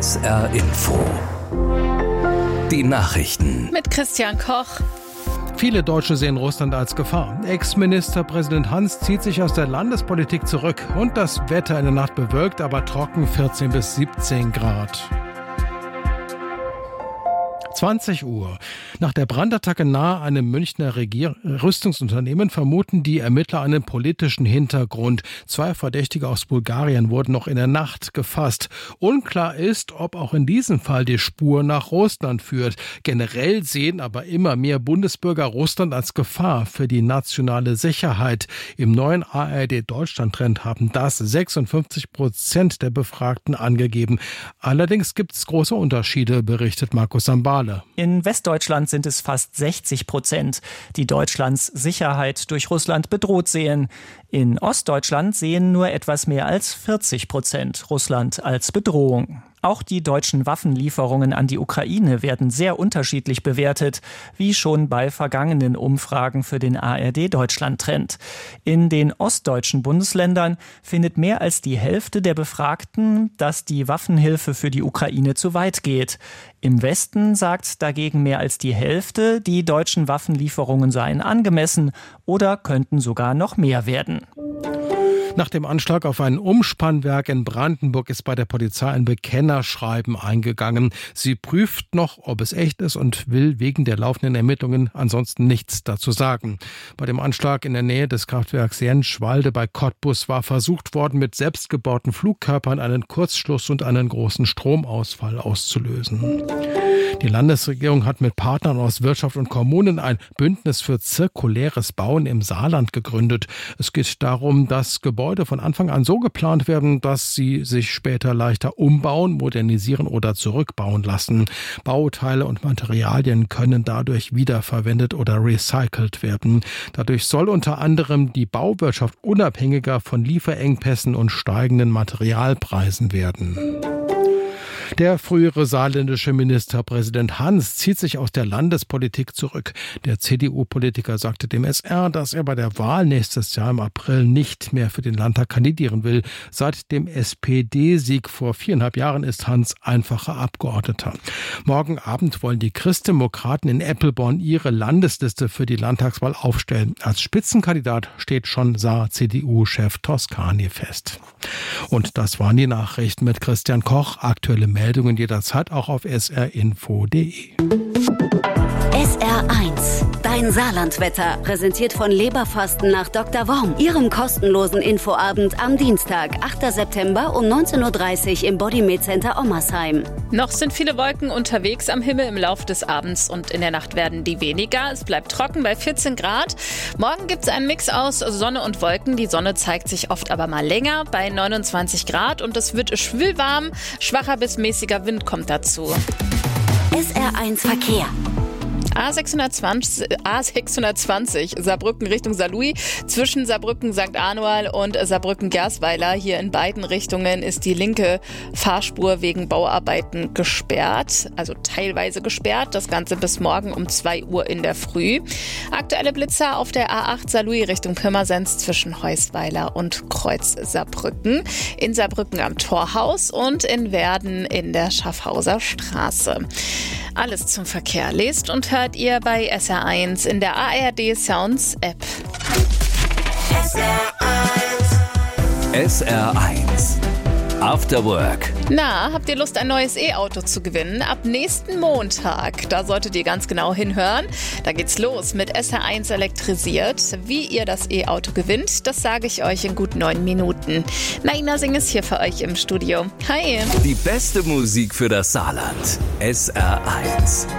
SR Info. Die Nachrichten. Mit Christian Koch. Viele Deutsche sehen Russland als Gefahr. Ex-Ministerpräsident Hans zieht sich aus der Landespolitik zurück. Und das Wetter in der Nacht bewölkt, aber trocken, 14 bis 17 Grad. 20 Uhr. Nach der Brandattacke nahe einem Münchner Rüstungsunternehmen vermuten die Ermittler einen politischen Hintergrund. 2 Verdächtige aus Bulgarien wurden noch in der Nacht gefasst. Unklar ist, ob auch in diesem Fall die Spur nach Russland führt. Generell sehen aber immer mehr Bundesbürger Russland als Gefahr für die nationale Sicherheit. Im neuen ARD-Deutschland-Trend haben das 56% der Befragten angegeben. Allerdings gibt es große Unterschiede, berichtet Markus Sambale. In Westdeutschland sind es fast 60%, die Deutschlands Sicherheit durch Russland bedroht sehen. In Ostdeutschland sehen nur etwas mehr als 40% Russland als Bedrohung. Auch die deutschen Waffenlieferungen an die Ukraine werden sehr unterschiedlich bewertet, wie schon bei vergangenen Umfragen für den ARD-Deutschland-Trend. In den ostdeutschen Bundesländern findet mehr als die Hälfte der Befragten, dass die Waffenhilfe für die Ukraine zu weit geht. Im Westen sagt dagegen mehr als die Hälfte, die deutschen Waffenlieferungen seien angemessen oder könnten sogar noch mehr werden. Nach dem Anschlag auf ein Umspannwerk in Brandenburg ist bei der Polizei ein Bekennerschreiben eingegangen. Sie prüft noch, ob es echt ist und will wegen der laufenden Ermittlungen ansonsten nichts dazu sagen. Bei dem Anschlag in der Nähe des Kraftwerks Jentschwalde bei Cottbus war versucht worden, mit selbstgebauten Flugkörpern einen Kurzschluss und einen großen Stromausfall auszulösen. Die Landesregierung hat mit Partnern aus Wirtschaft und Kommunen ein Bündnis für zirkuläres Bauen im Saarland gegründet. Es geht darum, dass Gebäude von Anfang an so geplant werden, dass sie sich später leichter umbauen, modernisieren oder zurückbauen lassen. Bauteile und Materialien können dadurch wiederverwendet oder recycelt werden. Dadurch soll unter anderem die Bauwirtschaft unabhängiger von Lieferengpässen und steigenden Materialpreisen werden. Der frühere saarländische Ministerpräsident Hans zieht sich aus der Landespolitik zurück. Der CDU-Politiker sagte dem SR, dass er bei der Wahl nächstes Jahr im April nicht mehr für den Landtag kandidieren will. Seit dem SPD-Sieg vor 4,5 Jahren ist Hans einfacher Abgeordneter. Morgen Abend wollen die Christdemokraten in Eppelborn ihre Landesliste für die Landtagswahl aufstellen. Als Spitzenkandidat steht schon Saar-CDU-Chef Toscani fest. Und das waren die Nachrichten mit Christian Koch. Aktuelle Meldungen jederzeit auch auf srinfo.de. SR1, dein Saarlandwetter, präsentiert von Leberfasten nach Dr. Worm, Ihrem kostenlosen Infoabend am Dienstag, 8. September um 19.30 Uhr im Bodymed Center Ommersheim. Noch sind viele Wolken unterwegs am Himmel im Laufe des Abends und in der Nacht werden die weniger. Es bleibt trocken bei 14 Grad. Morgen gibt es einen Mix aus Sonne und Wolken. Die Sonne zeigt sich oft aber mal länger bei 29 Grad und es wird schwülwarm. Schwacher bis mäßiger Wind kommt dazu. SR1 Verkehr. A620 Saarbrücken Richtung Saarlouis. Zwischen Saarbrücken St. Anual und Saarbrücken Gersweiler. Hier in beiden Richtungen ist die linke Fahrspur wegen Bauarbeiten gesperrt. Also teilweise gesperrt. Das Ganze bis morgen um 2 Uhr in der Früh. Aktuelle Blitzer auf der A8 Saarlouis Richtung Pirmasens zwischen Heusweiler und Kreuz Saarbrücken. In Saarbrücken am Torhaus und in Werden in der Schaffhauser Straße. Alles zum Verkehr lest und hört ihr bei SR1 in der ARD Sounds App. SR1 After Work. Na, habt ihr Lust, ein neues E-Auto zu gewinnen? Ab nächsten Montag. Da solltet ihr ganz genau hinhören. Da geht's los mit SR1 elektrisiert. Wie ihr das E-Auto gewinnt, das sage ich euch in gut 9 Minuten. Naina Singh ist hier für euch im Studio. Hi. Die beste Musik für das Saarland. SR1.